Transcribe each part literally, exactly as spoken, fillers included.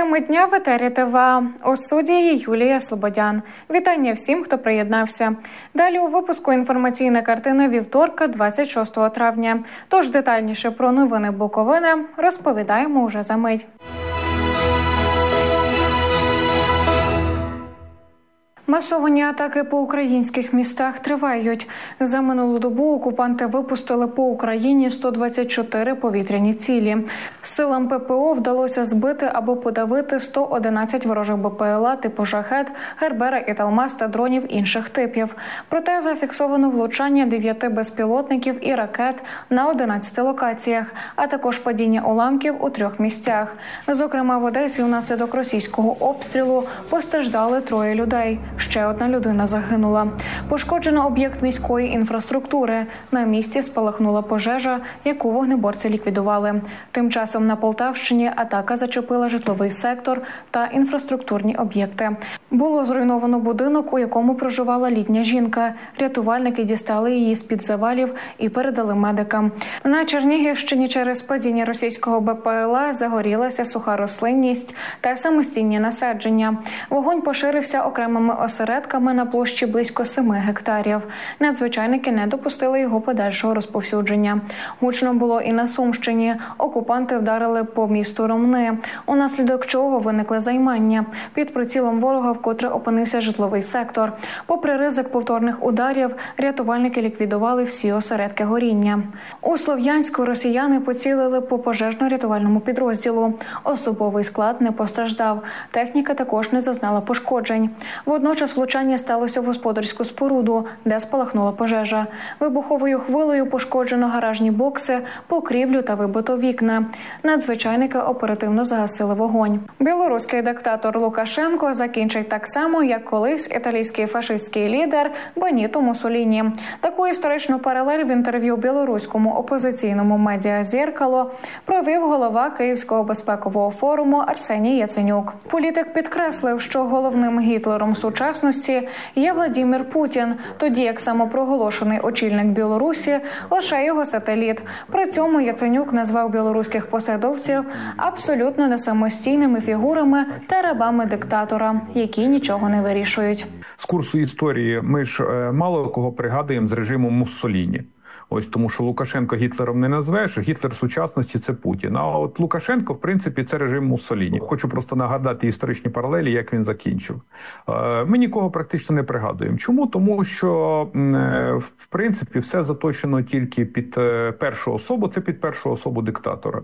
Теми дня в етері ТВА. У студії Юлія Слободян. Вітання всім, хто приєднався. Далі у випуску інформаційна картина вівторка, двадцять шостого травня. Тож детальніше про новини Буковини розповідаємо уже за мить. Масовані атаки по українських містах тривають. За минулу добу окупанти випустили по Україні сто двадцять чотири повітряні цілі. Силам ППО вдалося збити або подавити сто одинадцять ворожих БПЛА типу «Шахед», «Гербера» і «Талмаз» та дронів інших типів. Проте зафіксовано влучання дев'яти безпілотників і ракет на одинадцяти локаціях, а також падіння уламків у трьох місцях. Зокрема, в Одесі внаслідок російського обстрілу постраждали троє людей. Ще одна людина загинула. Пошкоджено об'єкт міської інфраструктури. На місці спалахнула пожежа, яку вогнеборці ліквідували. Тим часом на Полтавщині атака зачепила житловий сектор та інфраструктурні об'єкти. Було зруйновано будинок, у якому проживала літня жінка. Рятувальники дістали її з-під завалів і передали медикам. На Чернігівщині через падіння російського БПЛА загорілася суха рослинність та самостійні насадження. Вогонь поширився окремими осередками на площі близько семи гектарів. Надзвичайники не допустили його подальшого розповсюдження. Гучно було і на Сумщині. Окупанти вдарили по місту Ромни, унаслідок чого виникли займання. Під прицілом ворога вкотре опинився житловий сектор. Попри ризик повторних ударів, рятувальники ліквідували всі осередки горіння. У Слов'янську росіяни поцілили по пожежно-рятувальному підрозділу. Особовий склад не постраждав. Техніка також не зазнала пошкоджень. Водночас влучання сталося в господарську споруду, де спалахнула пожежа. Вибуховою хвилею пошкоджено гаражні бокси, покрівлю та вибито вікна. Надзвичайники оперативно загасили вогонь. Білоруський диктатор Лукашенко закінчить так само, як колись італійський фашистський лідер Беніто Муссоліні. Таку історичну паралель в інтерв'ю білоруському опозиційному медіа «Зеркало» провів голова Київського безпекового форуму Арсеній Яценюк. Політик підкреслив, що головним Гітлером сучасності є Владимир Путін, тоді як самопроголошений очільник Білорусі лише його сателіт. При цьому Яценюк назвав білоруських посадовців абсолютно несамостійними фігурами та рабами диктатора, які нічого не вирішують. З курсу історії ми ж мало кого пригадуємо з режиму Муссоліні. Ось тому, що Лукашенко Гітлером не назвеш, Гітлер сучасності – це Путін. А от Лукашенко, в принципі, це режим Муссоліні. Хочу просто нагадати історичні паралелі, як він закінчив. Ми нікого практично не пригадуємо. Чому? Тому що, в принципі, все заточено тільки під першу особу, це під першу особу диктатора.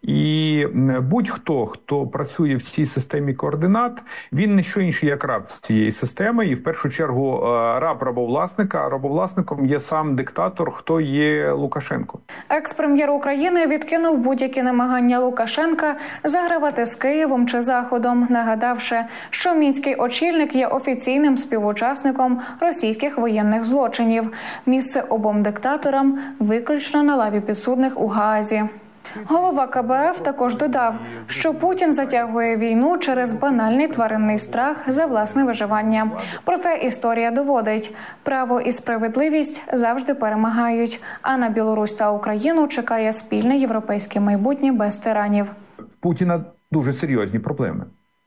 І будь-хто, хто працює в цій системі координат, він не що інше, як раб цієї системи. І в першу чергу раб рабовласника, а рабовласником є сам диктатор, хто є Лукашенко. Екс-прем'єр України відкинув будь-які намагання Лукашенка загравати з Києвом чи Заходом, нагадавши, що мінський очільник є офіційним співучасником російських воєнних злочинів. Місце обом диктаторам виключно на лаві підсудних у Гаазі. Голова ка бе еф також додав, що Путін затягує війну через банальний тваринний страх за власне виживання. Проте історія доводить, право і справедливість завжди перемагають, а на Білорусь та Україну чекає спільне європейське майбутнє без тиранів. В Путіна дуже серйозні проблеми.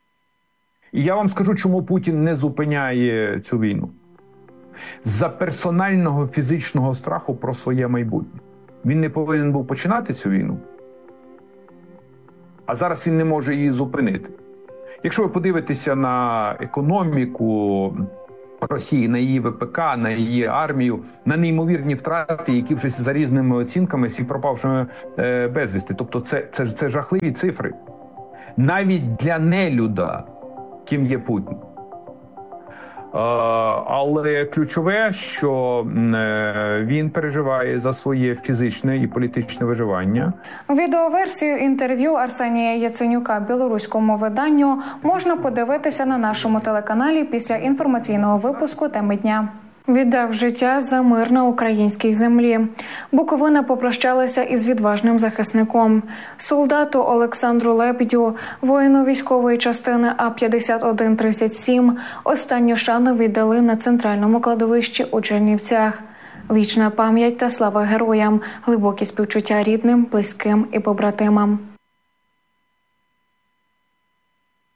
І я вам скажу, чому Путін не зупиняє цю війну. З-за персонального фізичного страху про своє майбутнє. Він не повинен був починати цю війну, а зараз він не може її зупинити. Якщо ви подивитеся на економіку Росії, на її ве пе ка, на її армію, на неймовірні втрати, які вже за різними оцінками всі пропавшими е, безвісти. Тобто це, це, це жахливі цифри. Навіть для нелюда, ким є Путін. Але ключове, що він переживає за своє фізичне і політичне виживання. Відеоверсію інтерв'ю Арсенія Яценюка білоруському виданню можна подивитися на нашому телеканалі після інформаційного випуску «Теми дня». Віддав життя за мир на українській землі. Буковина попрощалася із відважним захисником. Солдату Олександру Лебедю, воїну військової частини А п'ятдесят один тридцять сім, останню шану віддали на центральному кладовищі у Чернівцях. Вічна пам'ять та слава героям, глибокі співчуття рідним, близьким і побратимам.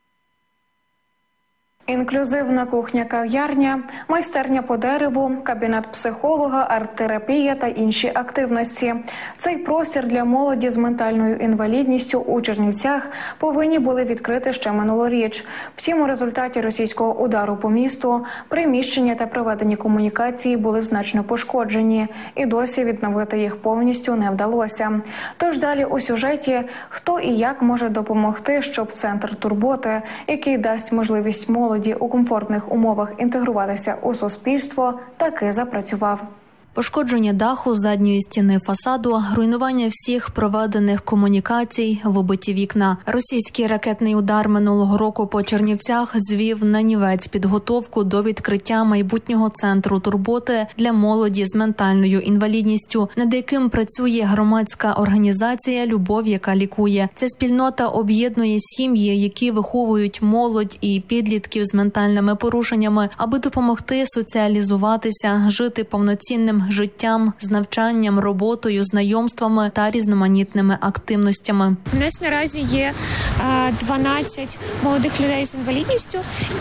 Інклюзивна кухня-кав'ярня, майстерня по дереву, кабінет психолога, арт-терапія та інші активності. Цей простір для молоді з ментальною інвалідністю у Чернівцях повинні були відкрити ще минулоріч. Втім, у результаті російського удару по місту приміщення та проведені комунікації були значно пошкоджені, і досі відновити їх повністю не вдалося. Тож далі у сюжеті, хто і як може допомогти, щоб центр турботи, який дасть можливість молоді у комфортних умовах інтегруватися у суспільство, таки запрацював. Пошкодження даху, задньої стіни фасаду, руйнування всіх проведених комунікацій, вибиті вікна. Російський ракетний удар минулого року по Чернівцях звів нанівець підготовку до відкриття майбутнього центру турботи для молоді з ментальною інвалідністю, над яким працює громадська організація «Любов, яка лікує». Ця спільнота об'єднує сім'ї, які виховують молодь і підлітків з ментальними порушеннями, аби допомогти соціалізуватися, жити повноцінним життям, з навчанням, роботою, знайомствами та різноманітними активностями. У нас наразі є дванадцять молодих людей з інвалідністю,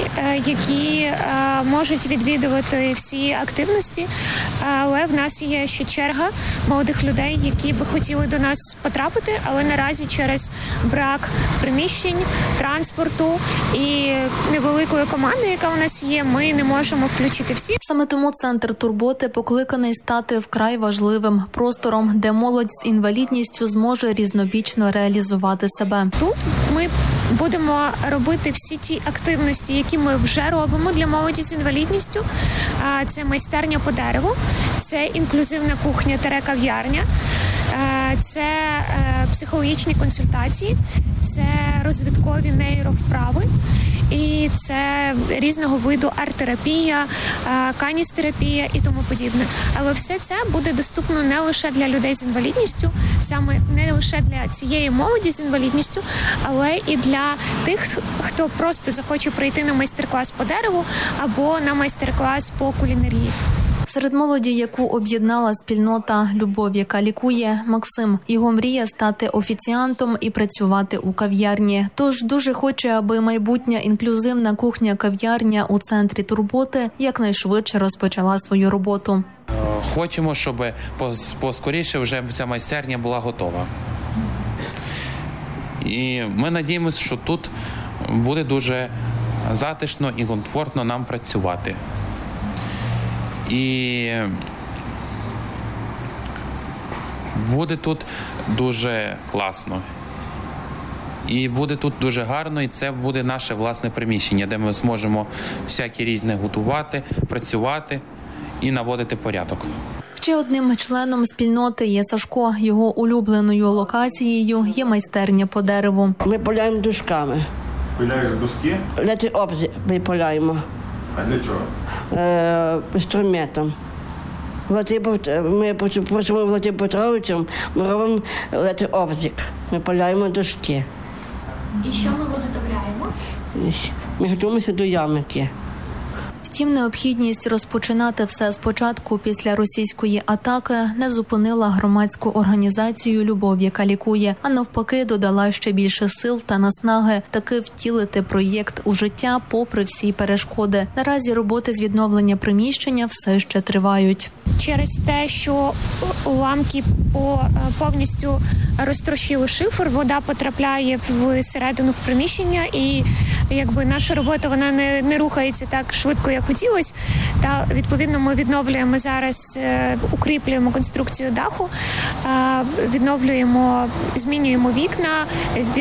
які можуть відвідувати всі активності, але в нас є ще черга молодих людей, які би хотіли до нас потрапити, але наразі через брак приміщень, транспорту і невеликої команди, яка у нас є, ми не можемо включити всіх. Саме тому центр турботи покликаний стати вкрай важливим простором, де молодь з інвалідністю зможе різнобічно реалізувати себе. Тут ми будемо робити всі ті активності, які ми вже робимо для молоді з інвалідністю. Це майстерня по дереву, це інклюзивна кухня-кав'ярня, це психологічні консультації, це розвиткові нейровправи. І це різного виду арт-терапія, каністерапія і тому подібне. Але все це буде доступно не лише для людей з інвалідністю, саме не лише для цієї молоді з інвалідністю, але і для тих, хто просто захоче прийти на майстер-клас по дереву або на майстер-клас по кулінарії. Серед молоді, яку об'єднала спільнота «Любов, яка лікує», Максим. Його мрія – стати офіціантом і працювати у кав'ярні. Тож дуже хоче, аби майбутня інклюзивна кухня-кав'ярня у центрі турботи якнайшвидше розпочала свою роботу. Хочемо, щоб поскоріше вже ця майстерня була готова. І ми надіємося, що тут буде дуже затишно і комфортно нам працювати. І буде тут дуже класно. І буде тут дуже гарно, і це буде наше власне приміщення, де ми зможемо всякі різне готувати, працювати і наводити порядок. Ще одним членом спільноти є Сашко. Його улюбленою локацією є майстерня по дереву. Ми пиляємо дужками. Пиляєш дужки? Лети обзі ми пиляємо. А для чого? Е, інструментом. Ми працюємо Владимиром Петровичем, ми робимо лети обзік. Ми пиляємо дужки. І що ми виготовляємо? Ми готуємося до ямки. Втім, необхідність розпочинати все спочатку після російської атаки не зупинила громадську організацію «Любов, яка лікує», а навпаки додала ще більше сил та наснаги таки втілити проєкт у життя попри всі перешкоди. Наразі роботи з відновлення приміщення все ще тривають. Через те, що уламки повністю розтрощили шифер, вода потрапляє всередину в приміщення, і якби наша робота вона не, не рухається так швидко, як хотілося. Та відповідно ми відновлюємо зараз, укріплюємо конструкцію даху, відновлюємо, змінюємо вікна,